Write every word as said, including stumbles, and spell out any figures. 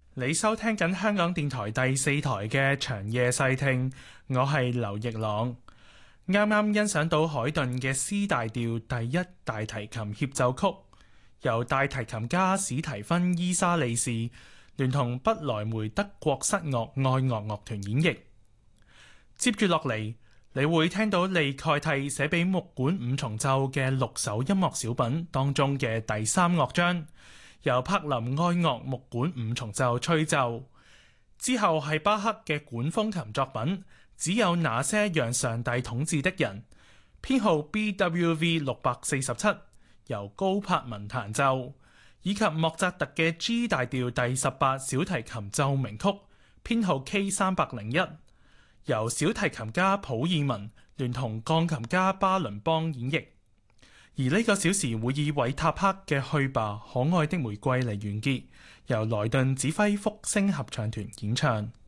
你收聽緊香港電台第四台嘅長夜細聽，我係劉奕朗。啱啱欣賞到海頓嘅 C 大調第一大提琴協奏曲，由大提琴家史提芬伊莎利士聯同不萊梅德國室樂愛樂樂團演繹。接住落嚟，你會聽到利蓋蒂寫俾木管五重奏嘅六首音樂小品當中嘅第三樂章，由柏林愛樂木管五重奏吹奏。之後係巴克嘅管風琴作品《只有那些讓上帝統治的人》，編號 B W V 六百四十七，由高柏文彈奏，以及莫扎特嘅 G 大調第十八小提琴奏鳴曲，編號 K 三百零一，由小提琴家普爾文聯同鋼琴家巴倫邦演繹。而呢個小時會以韋塔克嘅去吧可愛的玫瑰嚟完結，由萊頓指揮福星合唱團演唱。